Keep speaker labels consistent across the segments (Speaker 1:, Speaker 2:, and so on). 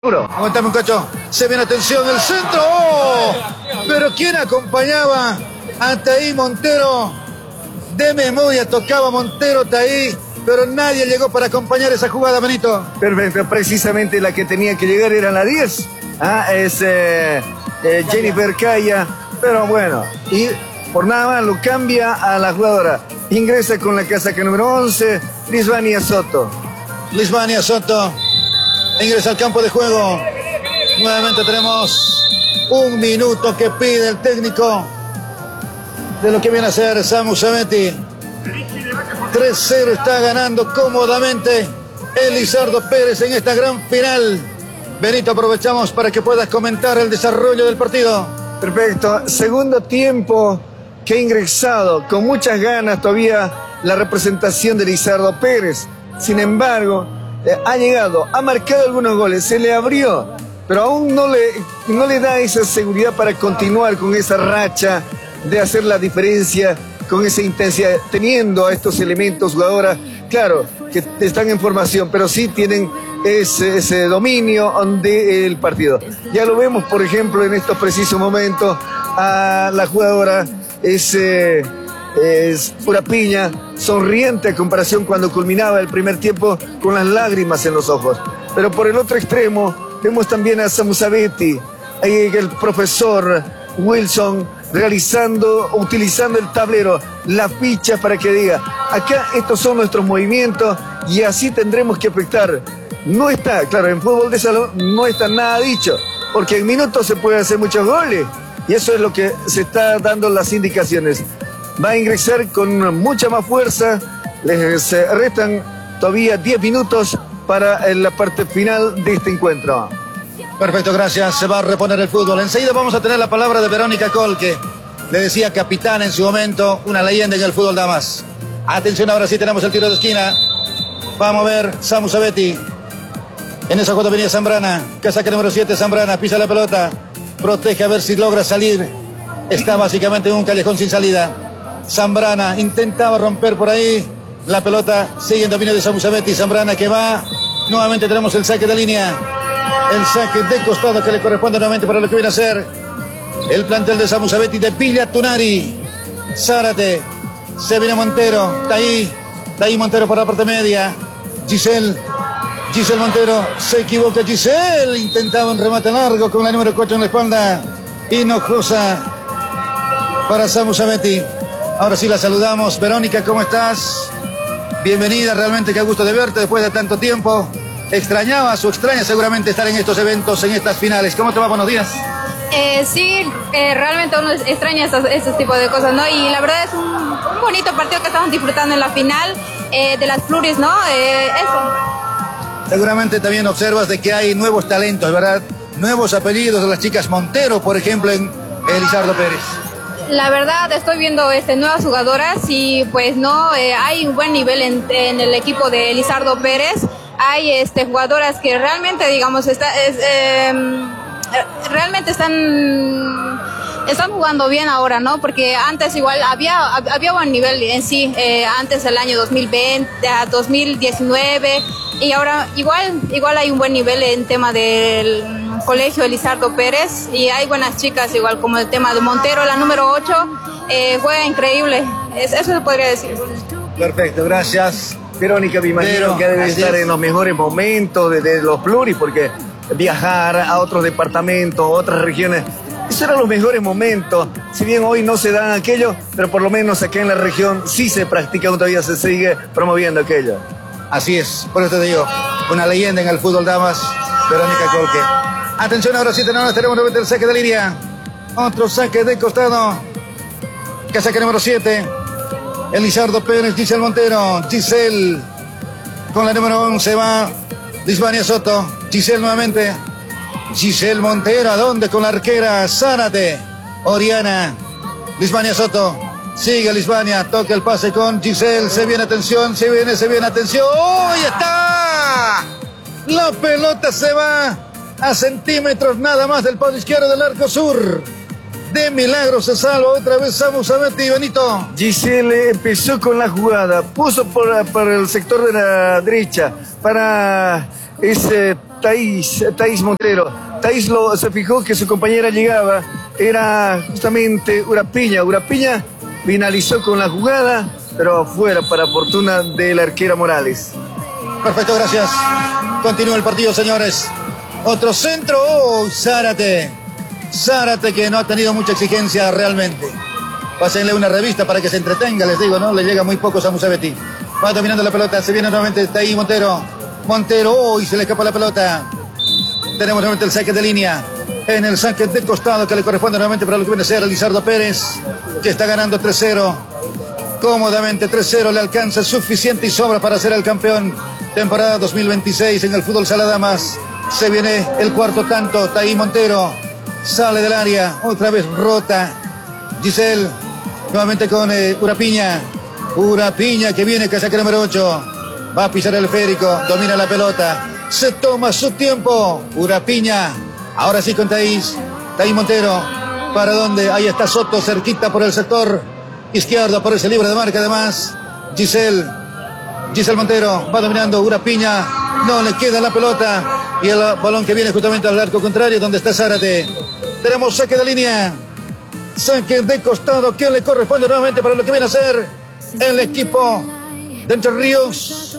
Speaker 1: Aguantame un cacho. Se viene, atención, el centro. ¡Oh! Pero ¿quién acompañaba a Taí Montero? De memoria tocaba Montero Taí, pero nadie llegó para acompañar esa jugada, Benito.
Speaker 2: Perfecto, precisamente la que tenía que llegar era la 10. Jennifer Caya, pero bueno, y por nada más lo cambia a la jugadora. Ingresa con la casaca número 11, Lisvania Soto.
Speaker 1: Lisvania Soto ingresa al campo de juego. Nuevamente tenemos un minuto que pide el técnico de lo que viene a ser Samu Sabetti. 3-0 está ganando cómodamente Elizardo Pérez en esta gran final. Benito, aprovechamos para que puedas comentar el desarrollo del partido.
Speaker 2: Perfecto, segundo tiempo que ha ingresado con muchas ganas todavía la representación de Elizardo Pérez. Sin embargo, ha llegado, ha marcado algunos goles, se le abrió, pero aún no le da esa seguridad para continuar con esa racha de hacer la diferencia con esa intensidad, teniendo a estos elementos jugadoras, claro, que están en formación, pero sí tienen ese dominio del partido. Ya lo vemos, por ejemplo, en estos precisos momentos, a la jugadora es pura piña, sonriente a comparación cuando culminaba el primer tiempo con las lágrimas en los ojos. Pero por el otro extremo vemos también a Samu Sabetti, el profesor Wilson utilizando el tablero, la ficha para que diga, acá estos son nuestros movimientos y así tendremos que afectar. No está, claro, en fútbol de salón no está nada dicho, porque en minutos se pueden hacer muchos goles y eso es lo que se está dando las indicaciones. Va a ingresar con mucha más fuerza, les restan todavía 10 minutos para la parte final de este encuentro.
Speaker 1: Perfecto, gracias. Se va a reponer el fútbol. Enseguida vamos a tener la palabra de Verónica Colque. Le decía capitán en su momento, una leyenda en el fútbol damas. Atención, ahora sí tenemos el tiro de esquina. Vamos a ver, Samu Sabetti. En esa jugada venía Zambrana. Casaca número 7, Zambrana. Pisa la pelota. Protege a ver si logra salir. Está básicamente en un callejón sin salida. Zambrana intentaba romper por ahí. La pelota sigue en dominio de Samu Sabetti. Zambrana que va. Nuevamente tenemos el saque de línea. El saque de costado que le corresponde nuevamente para lo que viene a ser el plantel de Samu Sabetti de Villa Tunari. Zárate. Se viene Montero. Taí Montero por la parte media. Giselle Montero. Se equivoca Giselle. Intentaba un remate largo con la número 4 en la espalda. Hinojosa para Samu Sabetti. Ahora sí la saludamos. Verónica, ¿cómo estás? Bienvenida, realmente qué gusto de verte después de tanto tiempo. ¿Extrañabas o extrañas seguramente estar en estos eventos, en estas finales? ¿Cómo te va? Buenos días.
Speaker 3: Sí, realmente uno extraña estos tipos de cosas, ¿no? Y la verdad es un bonito partido que estamos disfrutando en la final de las Pluris, ¿no? Eso.
Speaker 1: Seguramente también observas de que hay nuevos talentos, ¿verdad? Nuevos apellidos de las chicas Montero, por ejemplo, en Elizardo Pérez.
Speaker 3: La verdad estoy viendo nuevas jugadoras y pues no, hay un buen nivel en el equipo de Elizardo Pérez. Hay jugadoras que realmente, digamos, realmente están jugando bien ahora, ¿no? Porque antes igual había buen nivel en sí, antes del año 2020, 2019, y ahora igual hay un buen nivel en tema del colegio Elizardo Pérez, y hay buenas chicas igual como el tema de Montero, la número 8, juega increíble, eso se podría decir.
Speaker 2: Perfecto, gracias. Verónica, me imagino que debe estar en los mejores momentos de los Pluris, porque viajar a otros departamentos, otras regiones, esos eran los mejores momentos. Si bien hoy no se dan aquello, pero por lo menos acá en la región sí se practica, todavía se sigue promoviendo aquello.
Speaker 1: Así es, por eso te digo, una leyenda en el fútbol damas, Verónica Colque. Atención, ahora sí tenemos nuevamente el saque de línea. Otro saque de costado. Casaca número 7. Elizardo Pérez, Giselle Montero. Giselle con la número 11 va Lisvania Soto. Giselle nuevamente. Giselle Montero, ¿a dónde? Con la arquera Zárate. Oriana. Lisvania Soto. Sigue Lisvania, toca el pase con Giselle. Se viene atención, se viene atención. ¡Oh, ya está! La pelota se va a centímetros nada más del palo izquierdo del arco sur. De milagro se salva otra vez Samu Sabetti y Benito.
Speaker 2: Giselle empezó con la jugada, puso por el sector de la derecha para Thaís Montero. Thaís se fijó que su compañera llegaba, era justamente Urapiña. Urapiña finalizó con la jugada, pero fuera para fortuna de la arquera Morales.
Speaker 1: Perfecto, gracias. Continúa el partido, señores. Otro centro. ¡Oh, Zárate! Zárate, que no ha tenido mucha exigencia realmente. Pásenle una revista para que se entretenga, les digo, ¿no? Le llega muy poco a Musabetti. Va dominando la pelota, se viene nuevamente Thaís Montero. Montero, ¡oh! Y se le escapa la pelota. Tenemos nuevamente el saque de línea. En el saque de costado que le corresponde nuevamente para lo que viene a ser Lizardo Pérez, que está ganando 3-0. Cómodamente 3-0, le alcanza suficiente y sobra para ser el campeón. Temporada 2026 en el fútbol sala damas. Se viene el cuarto tanto. Thaís Montero sale del área, otra vez rota. Giselle, nuevamente con Urapiña. Urapiña que viene, que saque número 8. Va a pisar el esférico, domina la pelota. Se toma su tiempo. Urapiña, ahora sí con Thaís Montero. ¿Para dónde? Ahí está Soto, cerquita por el sector izquierdo, aparece libre de marca además. Giselle Montero va dominando. Urapiña, no le queda la pelota. Y el balón que viene justamente al arco contrario, donde está Zárate. Tenemos saque de línea. Saque de costado que le corresponde nuevamente para lo que viene a ser el equipo de Entre Ríos.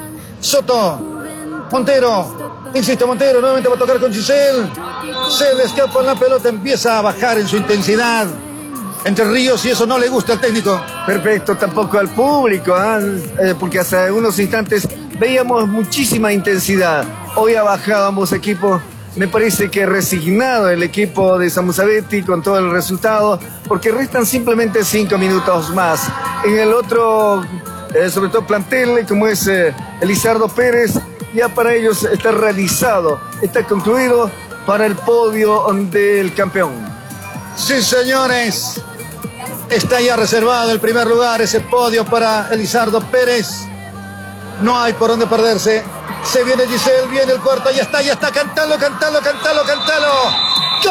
Speaker 1: Soto, Montero, insiste Montero, nuevamente va a tocar con Giselle. Se le escapa la pelota, empieza a bajar en su intensidad Entre Ríos, y eso no le gusta al técnico.
Speaker 2: Perfecto, tampoco al público, porque hace unos instantes veíamos muchísima intensidad. Hoy ha bajado ambos equipos. Me parece que resignado el equipo de Musabetti con todo el resultado, porque restan simplemente 5 minutos más. En el otro, sobre todo plantel, como es Lizardo Pérez, ya para ellos está realizado, está concluido para el podio del campeón.
Speaker 1: Sí, señores, está ya reservado el primer lugar, ese podio para Lizardo Pérez. No hay por dónde perderse. Se viene Giselle, viene el cuarto, ya está, cántalo. ¡Gol!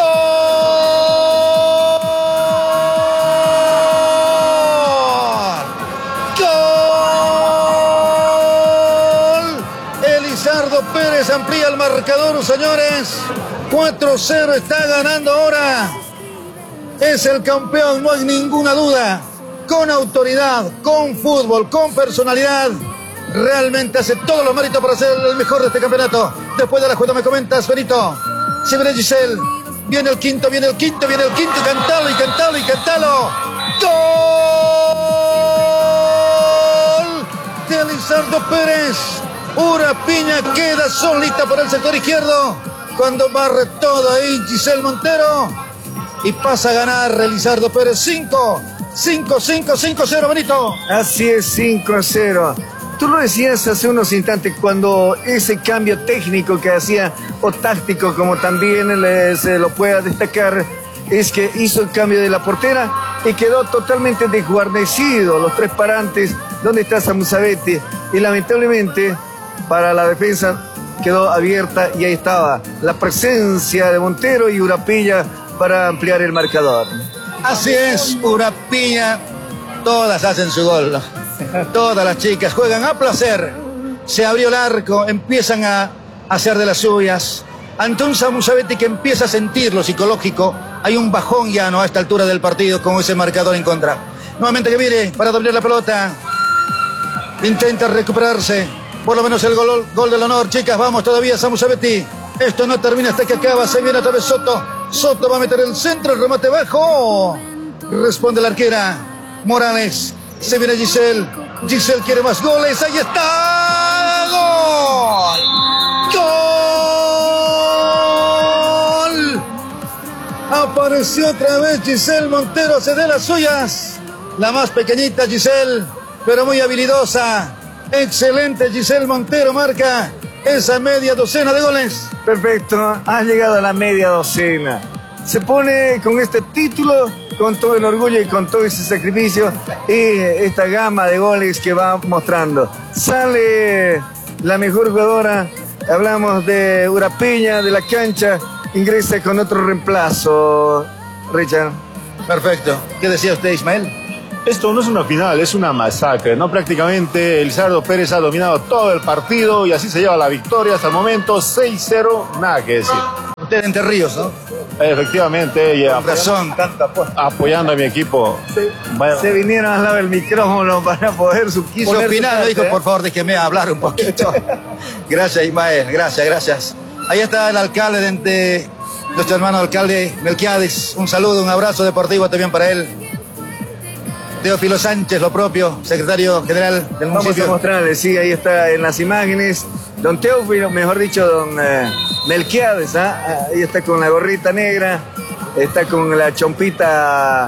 Speaker 1: ¡Gol! Lizardo Pérez amplía el marcador, señores. 4-0, está ganando ahora. Es el campeón, no hay ninguna duda. Con autoridad, con fútbol, con personalidad. Realmente hace todos los méritos para ser el mejor de este campeonato. Después de la jugada me comentas, Benito. Se viene Giselle. Viene el quinto. Cántalo. ¡Gol! De Lizardo Pérez. Urapiña queda solita por el sector izquierdo. Cuando barre todo ahí Giselle Montero. Y pasa a ganar Lizardo Pérez 5-0, Benito.
Speaker 2: Así es, 5-0. Tú lo decías hace unos instantes, cuando ese cambio técnico que hacía, o táctico, como también se lo pueda destacar, es que hizo el cambio de la portera y quedó totalmente desguarnecido los tres parantes donde está Musabetti, y lamentablemente para la defensa quedó abierta, y ahí estaba la presencia de Montero y Urapiña para ampliar el marcador.
Speaker 1: Así es, Urapiña, todas hacen su gol. Todas las chicas juegan a placer. Se abrió el arco, empiezan a hacer de las suyas. Ante un Musabetti que empieza a sentir lo psicológico, hay un bajón ya, ¿no?, a esta altura del partido con ese marcador en contra. Nuevamente que viene para dominar la pelota. Intenta recuperarse. Por lo menos el gol del honor, chicas. Vamos todavía, Musabetti. Esto no termina hasta que acaba. Se viene otra vez Soto. Soto va a meter el centro, el remate bajo. Responde la arquera Morales. Se viene Giselle. Giselle quiere más goles. Ahí está. ¡Gol! Apareció otra vez Giselle Montero. Se de las suyas. La más pequeñita Giselle, pero muy habilidosa. Excelente Giselle Montero. Marca esa media docena de goles.
Speaker 2: Perfecto. Ha llegado a la media docena. Se pone con este título con todo el orgullo y con todo ese sacrificio y esta gama de goles que va mostrando. Sale la mejor jugadora, hablamos de Urapiña, de la cancha, ingresa con otro reemplazo, Richard.
Speaker 1: Perfecto. ¿Qué decía usted, Ismael?
Speaker 4: Esto no es una final, es una masacre, ¿no? Prácticamente Elizardo Pérez ha dominado todo el partido y así se lleva la victoria hasta el momento, 6-0, nada que decir.
Speaker 1: Usted Entre Ríos, ¿no?
Speaker 4: Efectivamente, y apoyando a mi equipo.
Speaker 2: Se vinieron al lado del micrófono para poder
Speaker 1: Quiso opinar, me dijo, por favor, déjeme hablar un poquito. Gracias, Ismael, gracias. Ahí está el alcalde de nuestro hermano alcalde Melquiades. Un saludo, un abrazo deportivo también para él. Teófilo Sánchez, lo propio, secretario general del municipio.
Speaker 2: Vamos a mostrarle, sí, ahí está en las imágenes. Don Teófilo, mejor dicho, don Melquiades, ¿eh? Ahí está con la gorrita negra, está con la chompita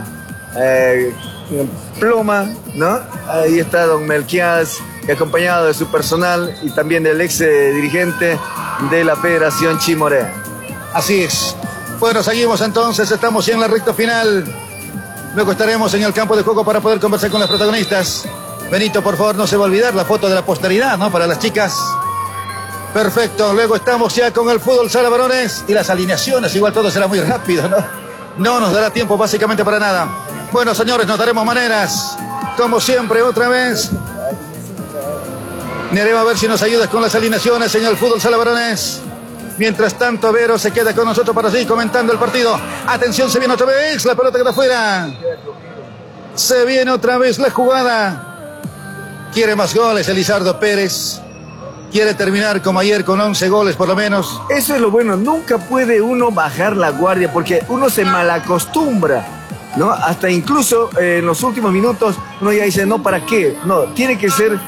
Speaker 2: pluma, ¿no? Ahí está don Melquiades, acompañado de su personal y también del ex dirigente de la Federación Chimorea.
Speaker 1: Así es. Bueno, seguimos entonces, estamos ya en la recta final. Luego estaremos en el campo de juego para poder conversar con las protagonistas. Benito, por favor, no se va a olvidar la foto de la posteridad, ¿no? Para las chicas. Perfecto, luego estamos ya con el fútbol sala varones y las alineaciones. Igual todo será muy rápido, ¿no? No nos dará tiempo básicamente para nada. Bueno, señores, nos daremos maneras. Como siempre, otra vez. Miremos a ver si nos ayudas con las alineaciones en el fútbol sala varones. Mientras tanto, Vero se queda con nosotros para seguir comentando el partido. Atención, se viene otra vez la pelota que está afuera. Se viene otra vez la jugada. Quiere más goles Elizardo Pérez. Quiere terminar como ayer con 11 goles por lo menos.
Speaker 2: Eso es lo bueno, nunca puede uno bajar la guardia porque uno se malacostumbra, ¿no? Hasta incluso en los últimos minutos uno ya dice, no, ¿para qué? No, tiene que ser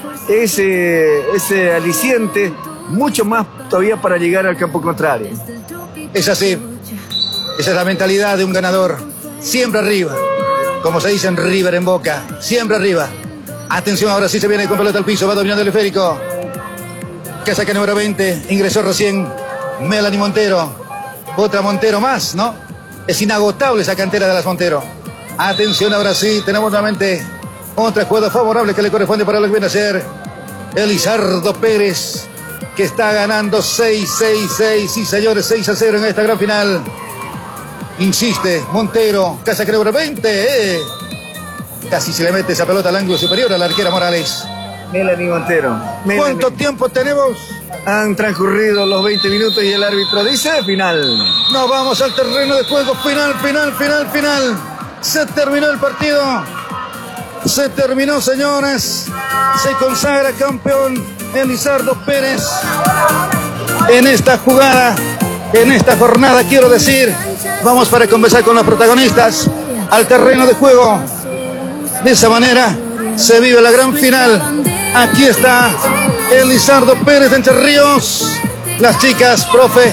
Speaker 2: ese aliciente mucho más todavía para llegar al campo contrario.
Speaker 1: Es así. Esa es la mentalidad de un ganador. Siempre arriba. Como se dice en River en Boca. Siempre arriba. Atención, ahora sí se viene con pelota al piso. Va dominando el esférico. Casaca número 20. Ingresó recién Melanie Montero. Otra Montero más, ¿no? Es inagotable esa cantera de las Montero. Atención, ahora sí. Tenemos nuevamente otra jugada favorable que le corresponde para lo que viene a ser Elizardo Pérez, que está ganando 6-6-6, sí señores, 6-0 en esta gran final. Insiste Montero, Casaca número 20. Casi se le mete esa pelota al ángulo superior a la arquera Morales.
Speaker 2: Melanie Montero.
Speaker 1: ¿Cuánto tiempo tenemos?
Speaker 2: Han transcurrido los 20 minutos y el árbitro dice final.
Speaker 1: Nos vamos al terreno de juego, final. Se terminó el partido. Se terminó, señores. Se consagra campeón Elizardo Pérez en esta jugada, en esta jornada, quiero decir. Vamos para conversar con los protagonistas al terreno de juego. De esa manera se vive la gran final. Aquí está Elizardo Pérez de Entre Ríos. Las chicas, profe,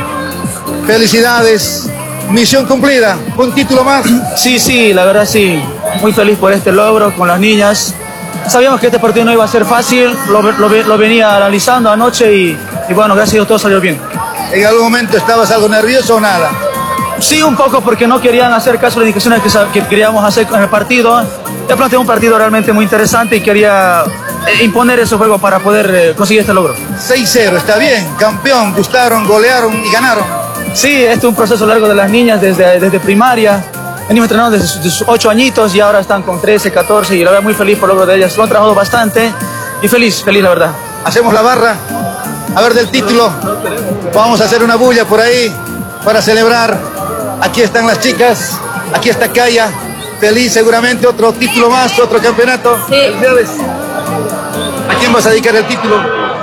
Speaker 1: felicidades. Misión cumplida, un título más.
Speaker 5: Sí, la verdad sí. Muy feliz por este logro con las niñas. Sabíamos que este partido no iba a ser fácil, lo venía analizando anoche y bueno, gracias a Dios todo salió bien.
Speaker 1: ¿En algún momento estabas algo nervioso o nada?
Speaker 5: Sí, un poco porque no querían hacer caso a las indicaciones que queríamos hacer con el partido. Ya planteé un partido realmente muy interesante y quería imponer ese juego para poder conseguir este logro.
Speaker 1: 6-0, está bien, campeón, gustaron, golearon y ganaron.
Speaker 5: Sí, este es un proceso largo de las niñas desde primaria. Venimos entrenando desde sus 8 añitos y ahora están con 13, 14 y la verdad muy feliz por el logro de ellas. Lo han trabajado bastante y feliz la verdad.
Speaker 1: Hacemos la barra, a ver del título. Vamos a hacer una bulla por ahí para celebrar. Aquí están las chicas, aquí está Kaya. Feliz seguramente, otro título más, otro campeonato.
Speaker 3: Sí.
Speaker 1: ¿A quién vas a dedicar el título?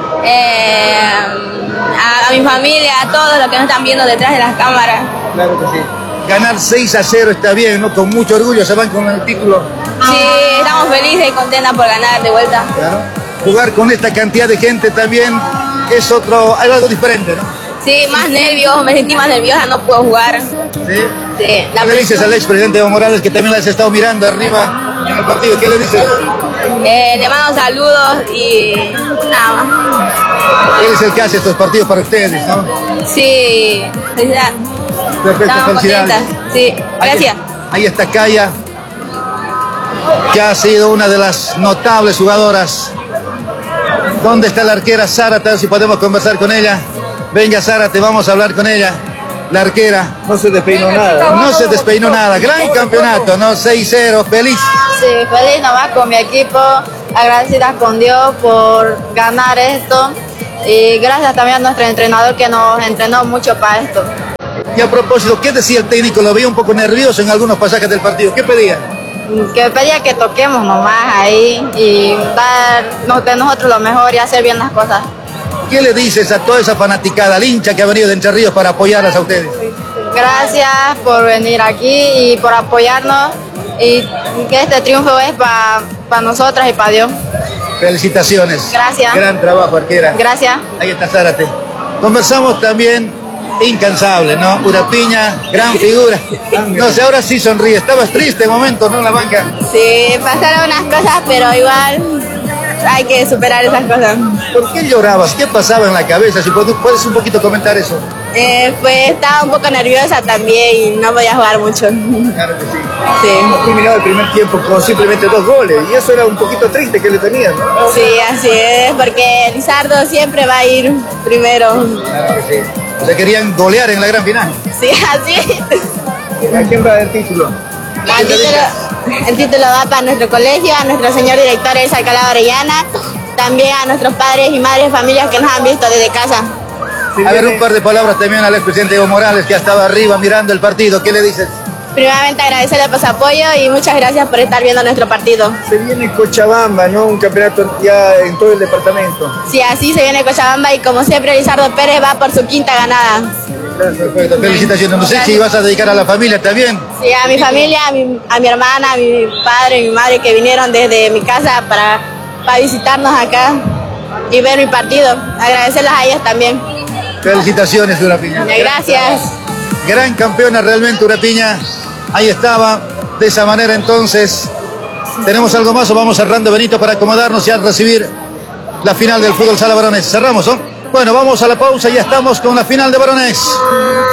Speaker 3: A mi familia, a todos los que nos están viendo detrás de las cámaras.
Speaker 1: Claro que sí. Ganar 6-0 está bien, ¿no? Con mucho orgullo se van con el título.
Speaker 3: Sí, estamos felices y contentas por ganar de vuelta.
Speaker 1: Claro. Jugar con esta cantidad de gente también es algo diferente, ¿no?
Speaker 3: Sí, más nervios, me sentí más nerviosa, no puedo jugar.
Speaker 1: ¿Sí?
Speaker 3: Sí,
Speaker 1: ¿Qué le dices al expresidente Evo Morales, que también la has estado mirando arriba en el partido? ¿Qué le dices?
Speaker 3: Le mando saludos y nada más.
Speaker 1: Él es el que hace estos partidos para ustedes, ¿no?
Speaker 3: Sí, felicidad.
Speaker 1: Perfecto,
Speaker 3: Estamos
Speaker 1: felicidades.
Speaker 3: contentas. Sí, gracias.
Speaker 1: Ahí está Kaya, que ha sido una de las notables jugadoras. ¿Dónde está la arquera Zárate? A ver si podemos conversar con ella. Venga, Zárate, vamos a hablar con ella. La arquera.
Speaker 2: No se despeinó nada.
Speaker 1: No se despeinó nada. Gran campeonato, ¿no? 6-0. Feliz.
Speaker 6: Sí, feliz nomás con mi equipo, agradecida con Dios por ganar esto y gracias también a nuestro entrenador que nos entrenó mucho para esto.
Speaker 1: Y a propósito, ¿qué decía el técnico? Lo veía un poco nervioso en algunos pasajes del partido. ¿Qué pedía?
Speaker 6: Que pedía que toquemos nomás ahí y dar de nosotros lo mejor y hacer bien las cosas.
Speaker 1: ¿Qué le dices a toda esa fanaticada, al hincha que ha venido de Entre Ríos para apoyarlas a ustedes?
Speaker 6: Gracias por venir aquí y por apoyarnos y que este triunfo es para nosotras y para Dios.
Speaker 1: Felicitaciones.
Speaker 6: Gracias.
Speaker 1: Gran trabajo, arquera.
Speaker 6: Gracias.
Speaker 1: Ahí está Zárate. Conversamos también, incansable, ¿no? Urapiña, gran figura. No sé, ahora sí sonríe. Estabas triste en momentos, ¿no? En la banca.
Speaker 3: Sí, pasaron unas cosas, pero igual hay que superar esas cosas.
Speaker 1: ¿Por qué llorabas? ¿Qué pasaba en la cabeza? Si puedes un poquito comentar eso.
Speaker 3: Pues estaba un poco nerviosa también y no podía jugar mucho.
Speaker 1: Claro que sí.
Speaker 3: Sí,
Speaker 2: Terminado el primer tiempo con simplemente 2 goles y eso era un poquito triste que le tenían, ¿no?
Speaker 3: sí, así es, porque Lizardo siempre va a ir primero.
Speaker 1: Claro que sí. O sea, querían golear en la gran final.
Speaker 3: Sí, así es.
Speaker 2: ¿A quién va el título?
Speaker 3: El título va para nuestro colegio, a nuestro señor director Elsa Alcalá Orellana, también a nuestros padres y madres, familias que nos han visto desde casa.
Speaker 1: A ver, un par de palabras también al expresidente Evo Morales, que ha estado arriba mirando el partido. ¿Qué le dices?
Speaker 3: Primeramente agradecerle por su apoyo y muchas gracias por estar viendo nuestro partido.
Speaker 2: Se viene Cochabamba, ¿no? Un campeonato ya en todo el departamento.
Speaker 3: Sí, así se viene Cochabamba y como siempre Lizardo Pérez va por su 5ª ganada.
Speaker 1: Perfecto, felicitaciones. No sé si vas a dedicar a la familia también.
Speaker 3: Sí, a mi familia, a mi hermana, a mi padre y mi madre que vinieron desde mi casa para visitarnos acá y ver mi partido. Agradecerles a ellas también.
Speaker 1: Felicitaciones, Urapiña.
Speaker 3: Gracias.
Speaker 1: Gran campeona realmente, Urapiña. Ahí estaba. De esa manera entonces, ¿tenemos algo más o vamos cerrando, Benito, para acomodarnos y a recibir la final del fútbol sala varones? Cerramos, ¿no? Bueno, vamos a la pausa y ya estamos con la final de varones.